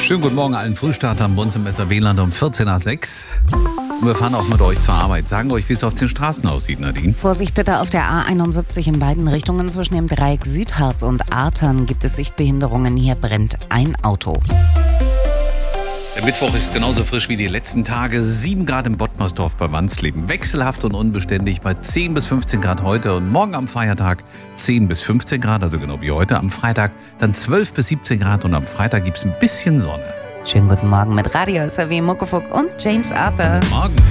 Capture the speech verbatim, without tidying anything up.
Schönen guten Morgen allen Frühstartern bei uns im S R W-Land um vierzehn nach sechs. Und wir fahren auch mit euch zur Arbeit. Sagen euch, wie es auf den Straßen aussieht, Nadine. Vorsicht bitte auf der A einundsiebzig in beiden Richtungen. Zwischen dem Dreieck Südharz und Artern gibt es Sichtbehinderungen. Hier brennt ein Auto. Der Mittwoch ist genauso frisch wie die letzten Tage. sieben Grad im Bottmersdorf bei Wansleben. Wechselhaft und unbeständig bei zehn bis fünfzehn Grad heute. Und morgen am Feiertag zehn bis fünfzehn Grad, also genau wie heute. Am Freitag dann zwölf bis siebzehn Grad und am Freitag gibt es ein bisschen Sonne. Schönen guten Morgen mit Radio S R W, Muckefuck und James Arthur. Morgen.